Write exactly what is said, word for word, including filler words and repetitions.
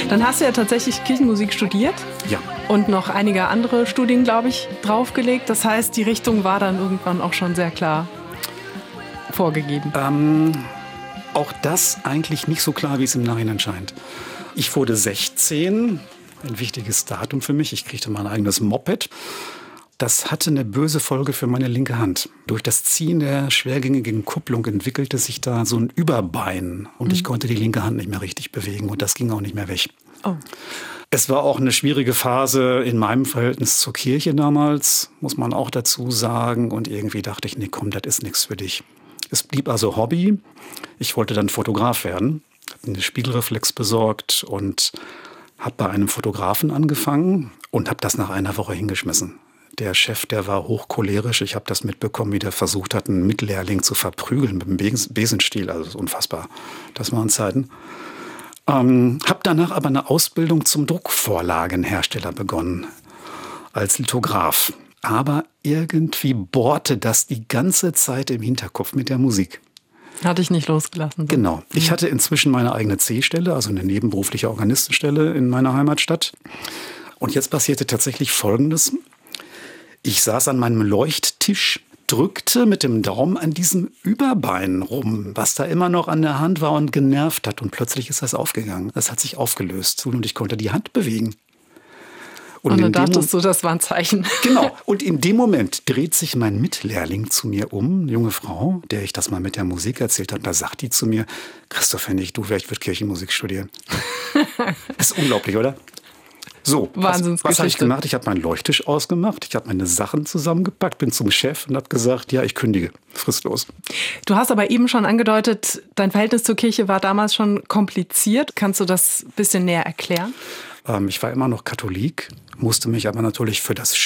Dann hast du ja tatsächlich Kirchenmusik studiert. Ja. Und noch einige andere Studien, glaube ich, draufgelegt. Das heißt, die Richtung war dann irgendwann auch schon sehr klar vorgegeben. Ähm, auch das eigentlich nicht so klar, wie es im Nachhinein scheint. Ich wurde sechzehn, ein wichtiges Datum für mich. Ich kriegte mein eigenes Moped. Das hatte eine böse Folge für meine linke Hand. Durch das Ziehen der schwergängigen Kupplung entwickelte sich da so ein Überbein. Und mhm. ich konnte die linke Hand nicht mehr richtig bewegen. Und das ging auch nicht mehr weg. Oh. Es war auch eine schwierige Phase in meinem Verhältnis zur Kirche damals, muss man auch dazu sagen. Und irgendwie dachte ich, nee, komm, das ist nichts für dich. Es blieb also Hobby. Ich wollte dann Fotograf werden. Habe eine Spiegelreflex besorgt und habe bei einem Fotografen angefangen und habe das nach einer Woche hingeschmissen. Der Chef, der war hochcholerisch. Ich habe das mitbekommen, wie der versucht hat, einen Mitlehrling zu verprügeln mit dem Besenstiel. Also das ist unfassbar. Das waren Zeiten. Ähm, habe danach aber eine Ausbildung zum Druckvorlagenhersteller begonnen, als Lithograf. Aber irgendwie bohrte das die ganze Zeit im Hinterkopf mit der Musik. Hatte ich nicht losgelassen. So. Genau. Ich hatte inzwischen meine eigene C-Stelle, also eine nebenberufliche Organistenstelle in meiner Heimatstadt. Und jetzt passierte tatsächlich Folgendes. Ich saß an meinem Leuchttisch, drückte mit dem Daumen an diesem Überbein rum, was da immer noch an der Hand war und genervt hat. Und plötzlich ist das aufgegangen. Das hat sich aufgelöst und ich konnte die Hand bewegen. Und, und dann dachtest du, das war ein Zeichen. Genau. Und in dem Moment dreht sich mein Mitlehrling zu mir um, eine junge Frau, der ich das mal mit der Musik erzählt habe. Da sagt die zu mir, Christoph, wenn ich du wäre, ich würde Kirchenmusik studieren. Das ist unglaublich, oder? So, was, was habe ich gemacht? Ich habe meinen Leuchttisch ausgemacht, ich habe meine Sachen zusammengepackt, bin zum Chef und habe gesagt, ja, ich kündige, fristlos. Du hast aber eben schon angedeutet, dein Verhältnis zur Kirche war damals schon kompliziert. Kannst du das ein bisschen näher erklären? Ähm, ich war immer noch Katholik, musste mich aber natürlich für das